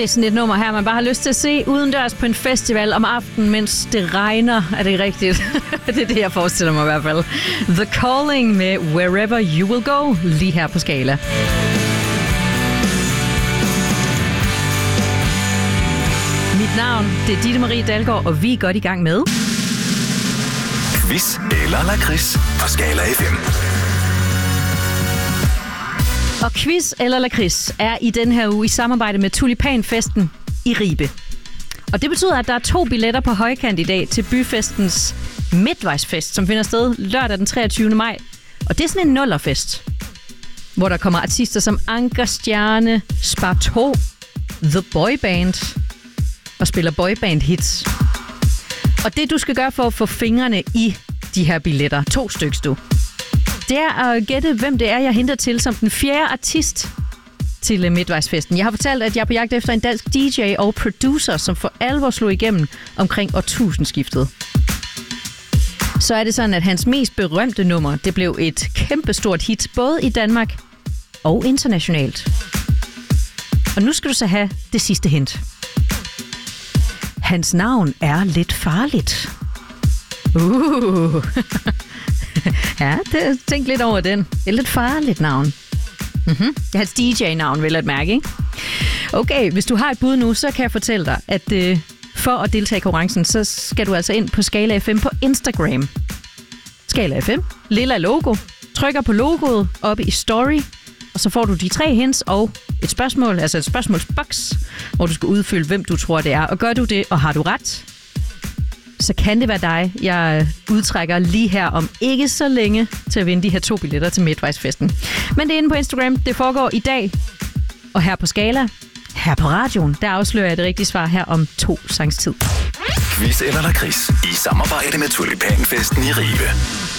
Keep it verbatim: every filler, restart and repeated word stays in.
er sådan et nummer her, man bare har lyst til at se udendørs på en festival om aftenen, mens det regner. Er det rigtigt? Det er det, jeg forestiller mig i hvert fald. The Calling med Wherever You Will Go, lige her på Skala. Mit navn, det er Ditte Marie Dalgaard, og vi er godt i gang med... Quiz eller lakrids på Skala F M. Og quiz eller lakrids er i den her uge i samarbejde med Tulipanfesten i Ribe. Og det betyder, at der er to billetter på højkant i dag til byfestens midtvejsfest, som finder sted lørdag den treogtyvende maj. Og det er sådan en nullerfest, hvor der kommer artister som Anker Stjerne, Sparto, The Boy Band og spiller boyband hits. Og det, du skal gøre for at få fingrene i de her billetter, to stykker du, det er at gætte, hvem det er, jeg henter til som den fjerde artist til midtvejsfesten. Jeg har fortalt, at jeg er på jagt efter en dansk D J og producer, som for alvor slog igennem omkring årtusindskiftet. Så er det sådan, at hans mest berømte nummer, det blev et kæmpestort hit, både i Danmark og internationalt. Og nu skal du så have det sidste hint. Hans navn er lidt farligt. Uh. Ja, det, tænk lidt over den. Det er lidt farligt navn. Mm-hmm. Det er hans D J-navn, vel at mærke, ikke? Okay, hvis du har et bud nu, så kan jeg fortælle dig, at øh, for at deltage i konkurrencen, så skal du altså ind på Skala F M på Instagram. Skala F M, lilla logo, trykker på logoet oppe i story, og så får du de tre hints og et spørgsmål, altså et spørgsmålsboks, hvor du skal udfylde, hvem du tror, det er. Og gør du det, og har du ret, så kan det være dig, jeg udtrækker lige her om ikke så længe til at vinde de her to billetter til midtvejsfesten. Men det er inde på Instagram. Det foregår i dag. Og her på Skala, her på radioen, der afslører jeg det rigtige svar her om to sangs tid. Quiz eller lakrids i samarbejde med Tulipanfesten i Ribe.